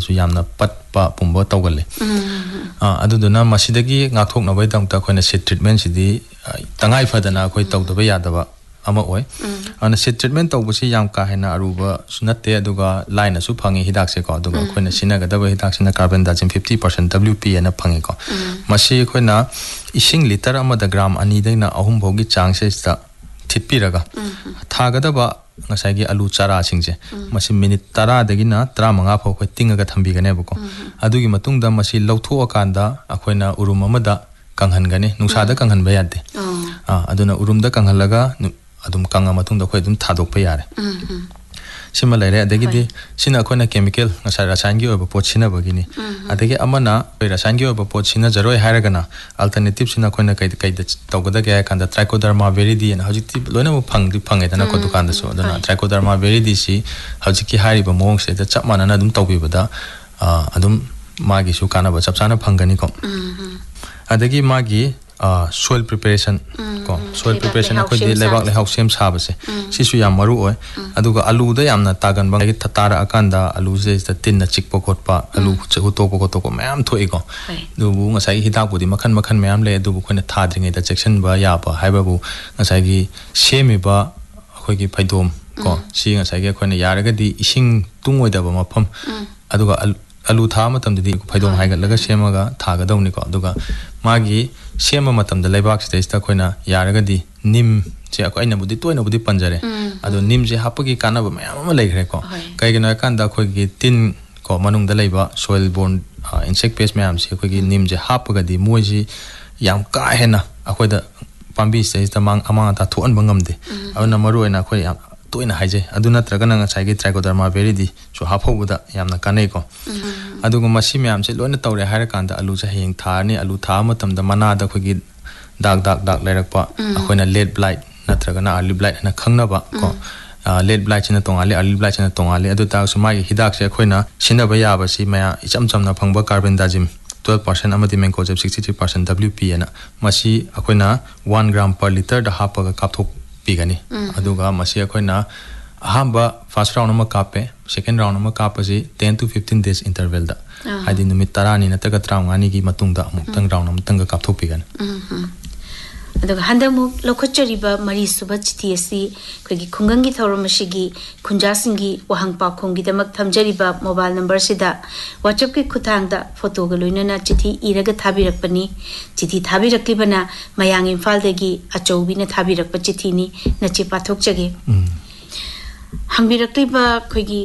su yamna patpa pumbo tawgalle aduduna masidagi ngakthoknabai damta khoina seed treatment sidi tangai fadana khoi tawdaba yadaba ama oi ana seed treatment tawbusi yam ka hena aruba sunatte aduga line su phangi hidak se ko aduga khoina sinagadaba hidak sina carbendazim 50% WP ana phangi ko masi khoina ising liter amada gram ani daina ahum bhogi chang se sta thitpiraga thagadaba ngasai gi alu chara singje masi minute 10 dagina 35 phau khoi tingaga thambigane bako adugi matungda masi lawtho akanda akoina urum amada kanghangane nungsada kanghanba yade aduna urumda kanghalaga adum kanga matungda khoi adum thadokpa yare sima laire adagi sina akoina chemical ngasai rasayan gi oba pot sina bagini adagi amana rasayan gi oba pot sina jaroi hairagana alternative sina akoina kai tawgada ga kanda trichoderma viridi and hajiti loina mo phangai dana ko dukan da so dana trichoderma viridi si hajiki hari ba mong se da chapmana na adum tawbi bada adum magi su kana ba chapsana phangani ko adagi magi soil preparation ko soil preparation ko de lebak le house sem sab se sisu yam maru oi aduga alu da yamna tagan bang tatara akanda alu je da tin na chikpo khotpa alu chu to ko mayam thoi ko du bu ngasai hidak budi makhan mayam le du bu khona thadringai da section ba ya ba haiba bu ngasai gi semi ba khoi gi phaidom ko si ngasai gi khona yaraga di ising tungoi da ba mafam aduga alu tha matam di phaidom haiga laga semaga thaga dawni ko aduga magi sema matam da laibak stage khoina yaraga di nim che ko aina budi toina budi panjare ado nim je hapagi kana ba mayam ma leigre ko kai gina kan da khoi gi tin ko manung da leiba soil borne insect pest mayam se khoi gi nim je hapaga di moji yam ka hena akhoi da pambi stage da mang ama ta thuan bangam de awna maru ena khoi toina haije aduna traga nanga chai gi trichoderma viridi so haphobuda yamna kanai ko adugo masi myam se loina tawre haira kanda alu ja heng thani alu tha matam da mana da khogi dag lairakpa akhoina late blight natraga na early blight na khangna ba ko late blight china tongale early blight china tongale adu ta su mai hidak se khoina sinaba ya ba si maya icham chamna phangba carbendazim 12% amadi mancozeb 63% WP ana masi akhoina 1 gram per liter da hapaga kapthok pigani aduga masi akhoina ahamba first round ama kape second round ama kapasi 10 to 15 days interval da hadi numit tarani nataga traungani gi matungda amuktang round amtanga kapthok pigan aduga handamu lokhachariba mari suba chithi asi khogi khungangi thoromashigi khunjasingi wahangpa khongi damak thamjariba mobile number sida whatsapp ki khuthang da photo ga loinana chithi iraga thabirakpani chithi thabirakibana mayang imphal degi achoubi na thabirakpa chithi ni nachi pathokjage hangbirakliba khogi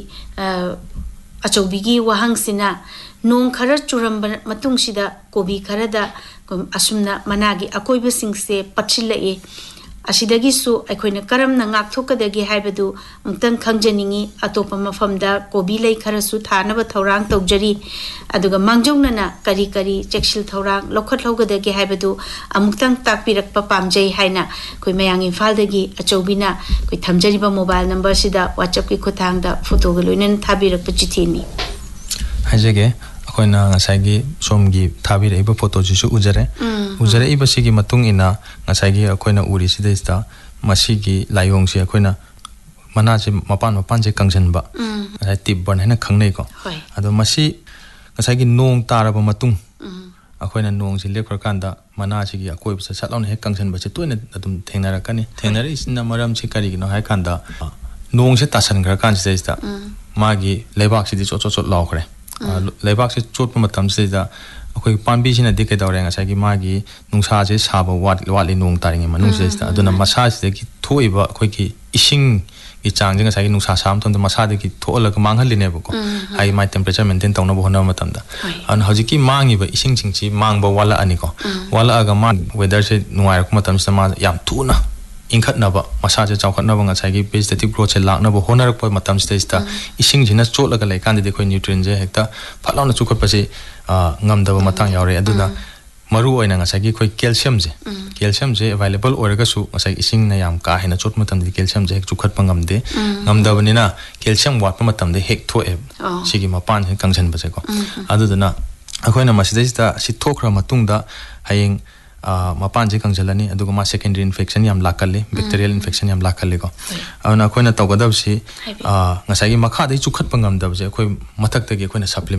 achobigi wahang sina nong khara churamba matung sida kobi khara da asumna managi akoiba singse patchila e asidagi su akoina karamna ngakthokadagi haibadu amtang khangjaningi atopa mafamda kobi lei khara su thanaba thorang tawjari aduga mangjongna kari cheksil thorang lokhat logadagi haibadu amutang takpirakpa pamjai haina koi mayang imphal dagi achobina koi thamjariba mobile number sida whatsapp ki khuthangda photo ga loinen thabirakpa chithini hajege akoina ngasai somgi thabira iba photo jisu ujare iba sigi matung ina ngasai akoina uri sida ista masigi layong si akoina mana je mapan je kangjan ba ngasai tibban hena khangnei ko ado masi ngasai nong taraba matung akoina nong si lekhra kanda mana sigi akoi bisa chatlawn he kangjan ba che toina adum thengnarakani thengnari isna maram chi kari no hai kanda nong se tasan gra kan se ista magi lebak si di chot lawkhre lebak se chot matam se da akoi pambi sina dikai dawre ngasai gi magi nungsa je saba watli nong taringi manung se sta aduna masa se ki thoiba akoi ki ising gi chang je ngasai gi nungsa sam thon da masa de ki thola ga manghal line ba ko ai mai temperature maintain tawna bo hona matam da an haji ki mangi ba ising chingchi mangba wala ani ko wala aga ma weather se nuai ko matam se ma yam thuna ingkhatnaba masaje chawkhatnaba ngasai gi vegetative growth se laknaba honarak pa matam stage ta ising jina chotlaga laikan de khoi nutrient je hekta phalawna chukhat pasi ngamdaba matang yaure aduna maru oina ngasai gi khoi calcium je available oraga su ngasai ising na yam ka hena chot matam de calcium je hek chukhat pangam de ngamdaba ni na calcium wat pa matam de hek thoe sigi mapan he kangjan base ko aduna akhoina masidesta si thokra matungda hayeng mapan je kangjalani aduga ma secondary infection yam lakalle bacterial infection yam lakalle ko awna khoina tawgadab si ngasai gi makha dei chukhat pangam dab je khoi mathak tagi khoina supplement